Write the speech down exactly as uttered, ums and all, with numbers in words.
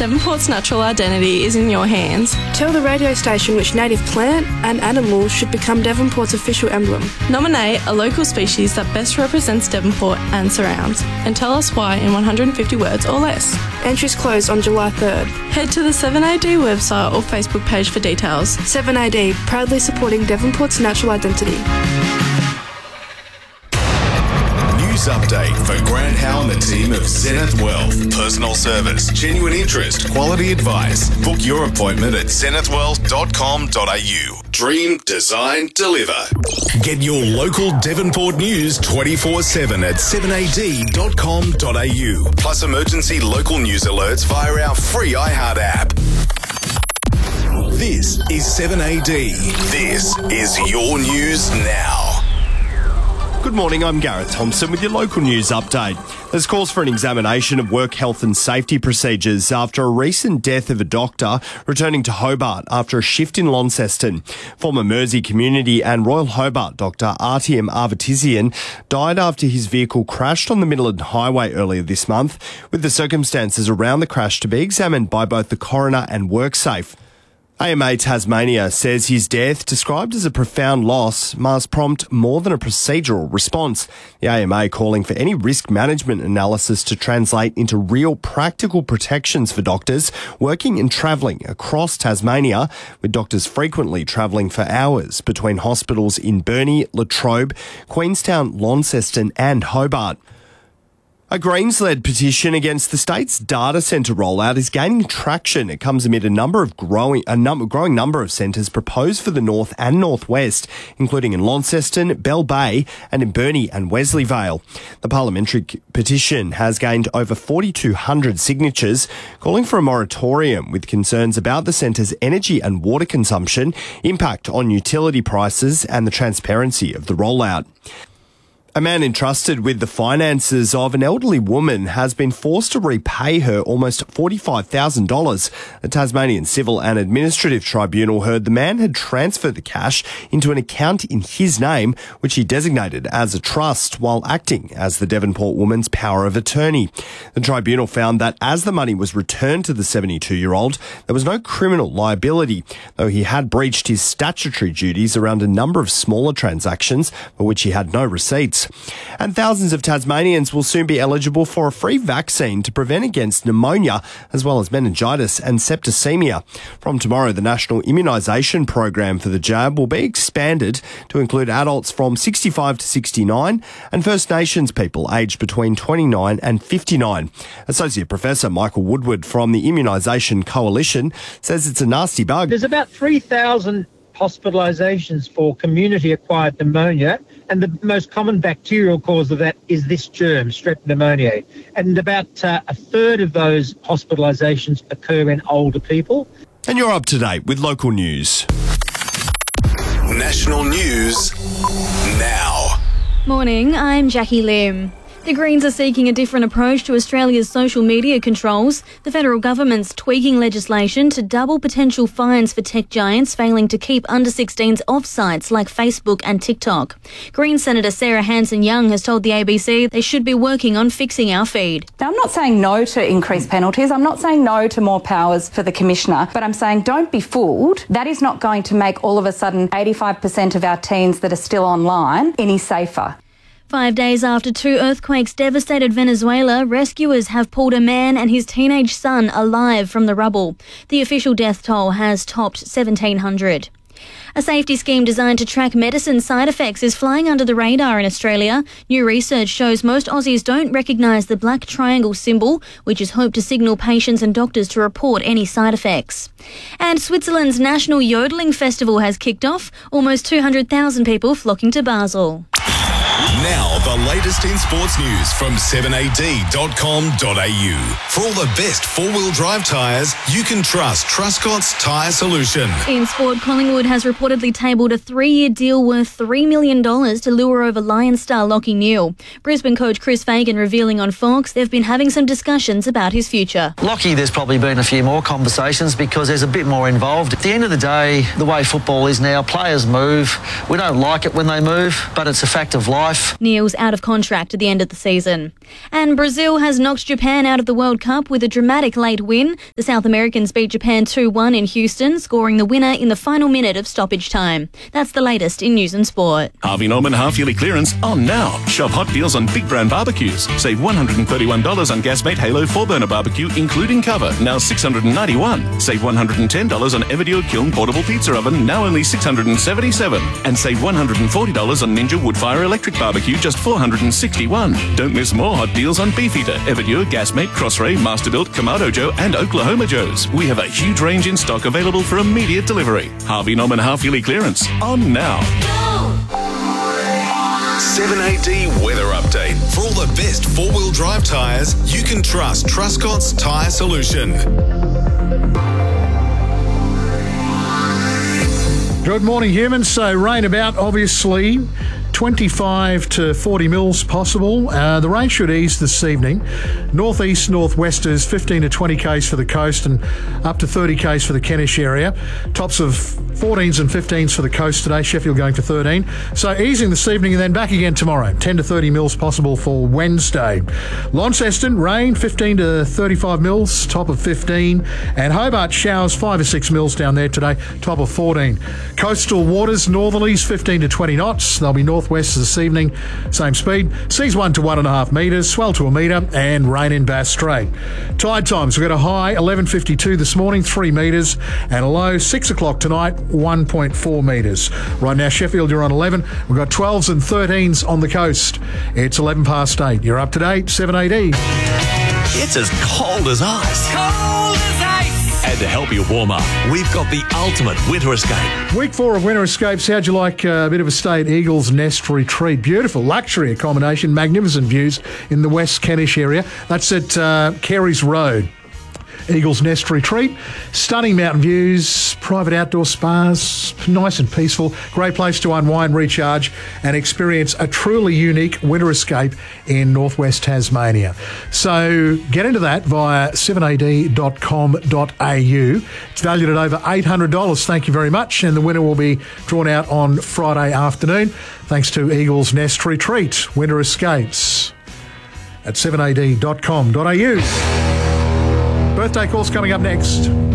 Devonport's natural identity is in your hands. Tell the radio station which native plant and animal should become Devonport's official emblem. Nominate a local species that best represents Devonport and surrounds, and tell us why in one hundred fifty words or less. Entries close on July third. Head to the seven A D website or Facebook page for details. seven A D, proudly supporting Devonport's natural identity. News update for Grant Howe and the team of Zenith Wealth. Personal service, genuine interest, quality advice. Book your appointment at zenith wealth dot com dot a u. Dream, design, deliver. Get your local Devonport news twenty-four seven at seven a d dot com dot a u. Plus emergency local news alerts via our free iHeart app. This is seven A D. This is your news now. Good morning, I'm Gareth Thompson with your local news update. There's calls for an examination of work health and safety procedures after a recent death of a doctor returning to Hobart after a shift in Launceston. Former Mersey Community and Royal Hobart doctor Artyom Avatizian died after his vehicle crashed on the Midland Highway earlier this month, with the circumstances around the crash to be examined by both the coroner and WorkSafe. A M A Tasmania says his death, described as a profound loss, must prompt more than a procedural response. The A M A calling for any risk management analysis to translate into real practical protections for doctors working and travelling across Tasmania, with doctors frequently travelling for hours between hospitals in Burnie, Latrobe, Queenstown, Launceston and Hobart. A Greens-led petition against the state's data centre rollout is gaining traction. It comes amid a number of growing a number, growing number of centres proposed for the north and northwest, including in Launceston, Bell Bay, and in Burnie and Wesleyvale. The parliamentary petition has gained over forty-two hundred signatures, calling for a moratorium with concerns about the centre's energy and water consumption, impact on utility prices, and the transparency of the rollout. A man entrusted with the finances of an elderly woman has been forced to repay her almost forty-five thousand dollars. The Tasmanian Civil and Administrative Tribunal heard the man had transferred the cash into an account in his name, which he designated as a trust, while acting as the Devonport woman's power of attorney. The tribunal found that as the money was returned to the seventy-two-year-old, there was no criminal liability, though he had breached his statutory duties around a number of smaller transactions for which he had no receipts. And thousands of Tasmanians will soon be eligible for a free vaccine to prevent against pneumonia, as well as meningitis and septicemia. From tomorrow, the national immunisation program for the jab will be expanded to include adults from sixty-five to sixty-nine and First Nations people aged between twenty-nine and fifty-nine. Associate Professor Michael Woodward from the Immunisation Coalition says it's a nasty bug. There's about three thousand hospitalisations for community-acquired pneumonia, and the most common bacterial cause of that is this germ, Strep pneumoniae. And about uh, a third of those hospitalisations occur in older people. And you're up to date with local news. National news now. Morning, I'm Jackie Lim. The Greens are seeking a different approach to Australia's social media controls. The federal government's tweaking legislation to double potential fines for tech giants failing to keep under sixteens off sites like Facebook and TikTok. Greens Senator Sarah Hanson-Young has told the A B C they should be working on fixing our feed. Now, I'm not saying no to increased penalties. I'm not saying no to more powers for the Commissioner, but I'm saying don't be fooled. That is not going to make all of a sudden eighty-five percent of our teens that are still online any safer. Five days after two earthquakes devastated Venezuela, rescuers have pulled a man and his teenage son alive from the rubble. The official death toll has topped seventeen hundred. A safety scheme designed to track medicine side effects is flying under the radar in Australia. New research shows most Aussies don't recognise the black triangle symbol, which is hoped to signal patients and doctors to report any side effects. And Switzerland's National Yodeling Festival has kicked off, almost two hundred thousand people flocking to Basel. Now, the latest in sports news from seven a d dot com dot a u. For all the best four-wheel drive tyres, you can trust Truscott's Tyre Solution. In sport, Collingwood has reportedly tabled a three-year deal worth three million dollars to lure over Lions star Lachie Neale. Brisbane coach Chris Fagan revealing on Fox they've been having some discussions about his future. Lachie, there's probably been a few more conversations because there's a bit more involved. At the end of the day, the way football is now, players move. We don't like it when they move, but it's a fact of life. Neil's out of contract at the end of the season. And Brazil has knocked Japan out of the World Cup with a dramatic late win. The South Americans beat Japan two one in Houston, scoring the winner in the final minute of stoppage time. That's the latest in news and sport. Harvey Norman half-yearly clearance on now. Shop hot deals on big brand barbecues. Save one hundred thirty-one dollars on Gasmate Halo four-burner barbecue, including cover, now six hundred ninety-one dollars. Save one hundred ten dollars on Everdio Kiln portable pizza oven, now only six hundred seventy-seven dollars. And save one hundred forty dollars on Ninja Woodfire electric barbecue, just four hundred sixty-one dollars. Don't miss more hot deals on Beefeater, Everdio, Gasmate, Crossray, Masterbuilt, Kamado Joe and Oklahoma Joe's. We have a huge range in stock available for immediate delivery. Harvey Norman half-yearly clearance on now. seven A D weather update. For all the best four-wheel drive tyres, you can trust Truscott's Tyre Solution. Good morning, humans. So rain about, obviously. twenty-five to forty mils possible. Uh, the rain should ease this evening. Northeast, northwesters, fifteen to twenty k's for the coast and up to thirty k's for the Kentish area. Tops of fourteens and fifteens for the coast today. Sheffield going for thirteen. So easing this evening and then back again tomorrow. ten to thirty mils possible for Wednesday. Launceston, rain, fifteen to thirty-five mils, top of fifteen. And Hobart, showers, five or six mils down there today, top of fourteen. Coastal waters, northerlies, fifteen to twenty knots. They'll be north west this evening, same speed. Seas one to one and a half metres, swell to a metre, and rain in Bass Strait. Tide times, we've got a high eleven fifty-two this morning, three metres, and a low six o'clock tonight, one point four metres. Right now, Sheffield, you're on eleven. We've got twelves and thirteens on the coast. It's eleven past eight. You're up to date, seven A D. It's as cold as ice. Cold as ice. And to help you warm up, we've got the ultimate winter escape. Week four of Winter Escapes. How'd you like uh, a bit of a stay at Eagles Nest Retreat? Beautiful luxury accommodation, magnificent views in the West Kentish area. That's at uh, Carey's Road. Eagles Nest Retreat. Stunning mountain views, private outdoor spas, nice and peaceful. Great place to unwind, recharge and experience a truly unique winter escape in northwest Tasmania. So get into that via seven A D dot com dot A U. It's valued at over eight hundred dollars. Thank you very much. And the winner will be drawn out on Friday afternoon. Thanks to Eagles Nest Retreat. Winter Escapes at seven A D dot com dot A U. Birthday calls coming up next.